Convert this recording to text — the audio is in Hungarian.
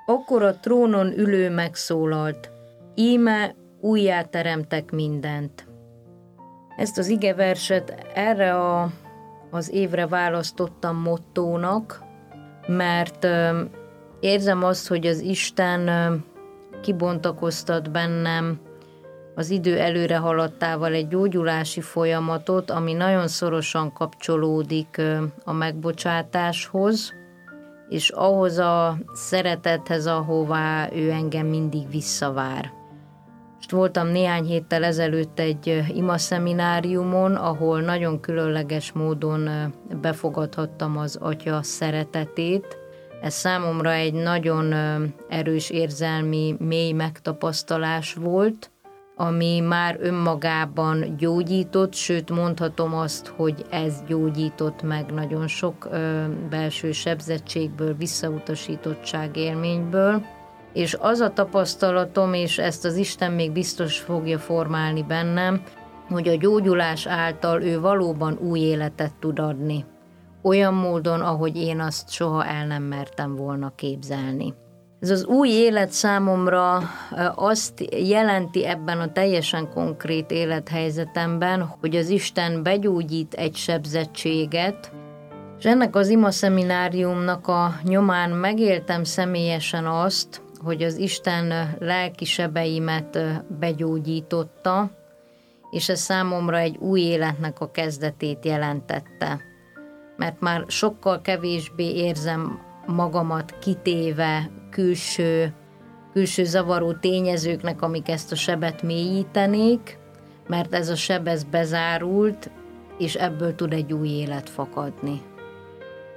Akkor a trónon ülő megszólalt: íme újjáteremtek mindent. Ezt az igeverset erre az évre választottam mottónak, mert érzem azt, hogy az Isten kibontakoztat bennem az idő előre haladtával egy gyógyulási folyamatot, ami nagyon szorosan kapcsolódik a megbocsátáshoz, és ahhoz a szeretethez, ahová ő engem mindig visszavár. Most voltam néhány héttel ezelőtt egy imaszemináriumon, ahol nagyon különleges módon befogadhattam az Atya szeretetét. Ez számomra egy nagyon erős érzelmi, mély megtapasztalás volt, ami már önmagában gyógyított, sőt mondhatom azt, hogy ez gyógyított meg nagyon sok belső sebzettségből, visszautasítottság élményből. És az a tapasztalatom, és ezt az Isten még biztos fogja formálni bennem, hogy a gyógyulás által ő valóban új életet tud adni. Olyan módon, ahogy én azt soha el nem mertem volna képzelni. Ez az új élet számomra azt jelenti ebben a teljesen konkrét élethelyzetemben, hogy az Isten begyógyít egy sebzettséget, és ennek az imaszemináriumnak a nyomán megéltem személyesen azt, hogy az Isten lelki sebeimet begyógyította, és ez számomra egy új életnek a kezdetét jelentette. Mert már sokkal kevésbé érzem magamat kitéve külső zavaró tényezőknek, amik ezt a sebet mélyítenék, mert ez a seb ez bezárult, és ebből tud egy új élet fakadni.